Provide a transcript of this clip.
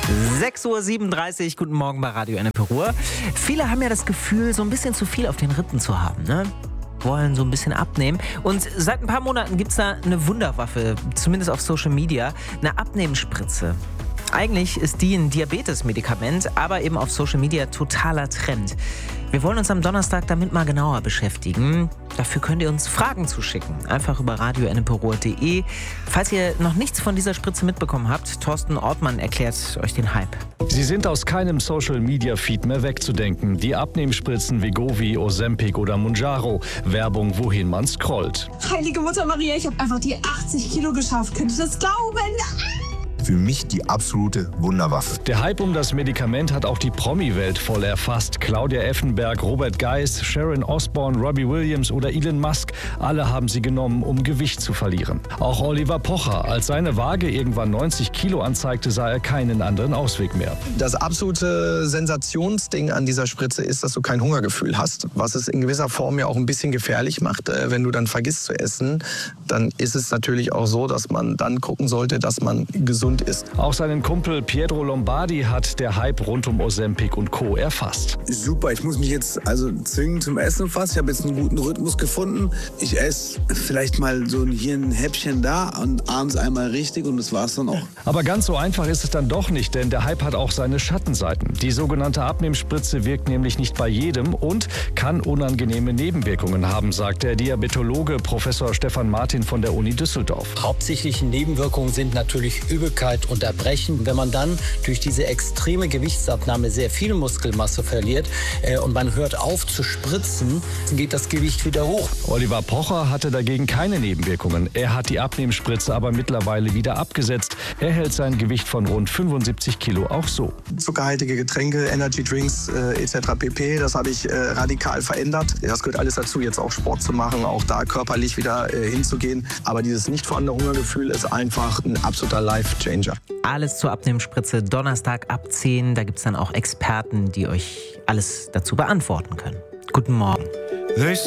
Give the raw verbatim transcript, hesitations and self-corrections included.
sechs Uhr siebenunddreißig, guten Morgen bei Radio Ennepe Ruhr. Viele haben ja das Gefühl, so ein bisschen zu viel auf den Rippen zu haben, ne? Wollen so ein bisschen abnehmen. Und seit ein paar Monaten gibt es da eine Wunderwaffe, zumindest auf Social Media, eine Abnehmspritze. Eigentlich ist die ein Diabetes-Medikament, aber eben auf Social Media totaler Trend. Wir wollen uns am Donnerstag damit mal genauer beschäftigen. Dafür könnt ihr uns Fragen zuschicken. Einfach über radio ennepe ruhr punkt de. Falls ihr noch nichts von dieser Spritze mitbekommen habt, Thorsten Ortmann erklärt euch den Hype. Sie sind aus keinem Social-Media-Feed mehr wegzudenken. Die Abnehmspritzen Wegovy, Ozempic oder Mounjaro. Werbung, wohin man scrollt. Heilige Mutter Maria, ich habe einfach die achtzig Kilo geschafft. Könnt ihr das glauben? Für mich die absolute Wunderwaffe. Der Hype um das Medikament hat auch die Promi-Welt voll erfasst. Claudia Effenberg, Robert Geis, Sharon Osbourne, Robbie Williams oder Elon Musk. Alle haben sie genommen, um Gewicht zu verlieren. Auch Oliver Pocher. Als seine Waage irgendwann neunzig Kilo anzeigte, sah er keinen anderen Ausweg mehr. Das absolute Sensationsding an dieser Spritze ist, dass du kein Hungergefühl hast. Was es in gewisser Form ja auch ein bisschen gefährlich macht. Wenn du dann vergisst zu essen, dann ist es natürlich auch so, dass man dann gucken sollte, dass man gesund ist. Auch seinen Kumpel Pietro Lombardi hat der Hype rund um Ozempic und Co. erfasst. Super, ich muss mich jetzt also zwingen zum Essen fast. Ich habe jetzt einen guten Rhythmus gefunden. Ich esse vielleicht mal so hier ein Häppchen da und abends einmal richtig und das war's dann auch. Aber ganz so einfach ist es dann doch nicht, denn der Hype hat auch seine Schattenseiten. Die sogenannte Abnehmspritze wirkt nämlich nicht bei jedem und kann unangenehme Nebenwirkungen haben, sagt der Diabetologe Professor Stefan Martin von der Uni Düsseldorf. Hauptsächliche Nebenwirkungen sind natürlich Übelkeit und Erbrechen. Wenn man dann durch diese extreme Gewichtsabnahme sehr viel Muskelmasse verliert äh, und man hört auf zu spritzen, dann geht das Gewicht wieder hoch. Oliver Pocher hatte dagegen keine Nebenwirkungen. Er hat die Abnehmspritze aber mittlerweile wieder abgesetzt. Er hält sein Gewicht von rund fünfundsiebzig Kilo auch so. Zuckerhaltige Getränke, Energy Drinks äh, et cetera pp. Das habe ich äh, radikal verändert. Das gehört alles dazu, jetzt auch Sport zu machen, auch da körperlich wieder äh, hinzugehen. Aber dieses nicht vorhandene Hungergefühl ist einfach ein absoluter Life-Changer. Alles zur Abnehmspritze Donnerstag ab zehn. Da gibt es dann auch Experten, die euch alles dazu beantworten können. Guten Morgen.